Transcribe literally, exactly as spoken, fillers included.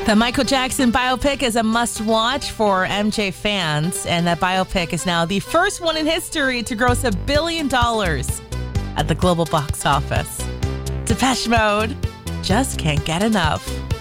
The Michael Jackson biopic is a must-watch for M J fans, and that biopic is now the first one in history to gross a billion dollars at the global box office. Depeche Mode just can't get enough.